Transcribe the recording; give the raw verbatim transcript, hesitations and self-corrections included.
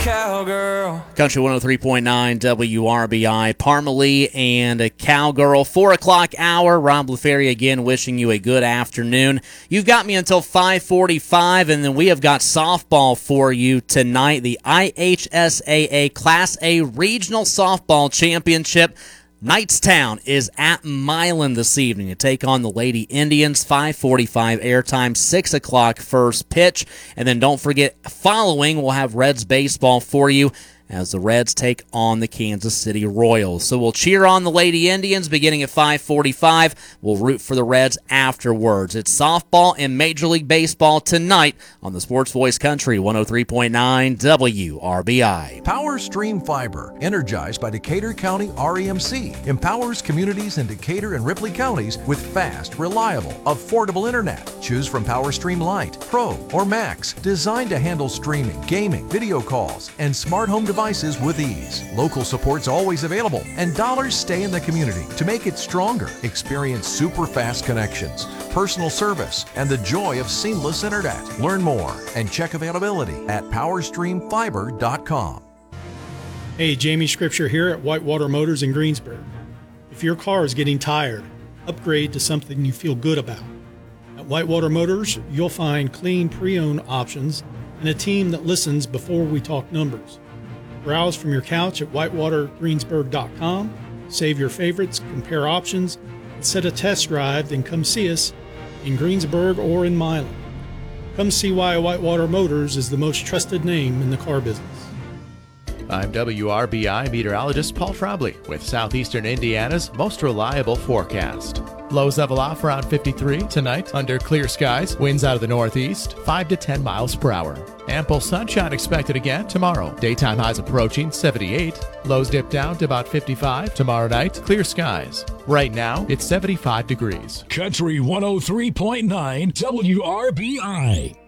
cowgirl. Country one oh three point nine W R B I, Parmalee and a Cowgirl. Four o'clock hour. Rob LaFerrier again wishing you a good afternoon. You've got me until five forty-five, and then we have got softball for you tonight. The I H S A A Class A Regional Softball Championship. Knightstown is at Milan this evening to take on the Lady Indians. five forty-five airtime, six o'clock first pitch. And then don't forget, following, we'll have Reds baseball for you as the Reds take on the Kansas City Royals. So we'll cheer on the Lady Indians beginning at five forty-five. We'll root for the Reds afterwards. It's softball and Major League Baseball tonight on the Sports Voice Country one oh three point nine W R B I. Power Stream Fiber, energized by Decatur County R E M C, empowers communities in Decatur and Ripley counties with fast, reliable, affordable internet. Choose from Power Stream Lite, Pro, or Max, designed to handle streaming, gaming, video calls, and smart home devices with ease. Local support's always available, and dollars stay in the community to make it stronger. Experience super fast connections, personal service, and the joy of seamless internet. Learn more and check availability at power stream fiber dot com. Hey, Jamie Scripture here at Whitewater Motors in Greensburg. If your car is getting tired, upgrade to something you feel good about. At Whitewater Motors, you'll find clean pre-owned options and a team that listens before we talk numbers. Browse from your couch at whitewater greensburg dot com, save your favorites, compare options, and set a test drive, then come see us in Greensburg or in Milan. Come see why Whitewater Motors is the most trusted name in the car business. I'm W R B I meteorologist Paul Trombley with Southeastern Indiana's most reliable forecast. Lows level off around fifty-three tonight under clear skies. Winds out of the northeast, five to ten miles per hour. Ample sunshine expected again tomorrow. Daytime highs approaching seventy-eight. Lows dip down to about fifty-five. Tomorrow night, clear skies. Right now, it's seventy-five degrees. Country one oh three point nine W R B I.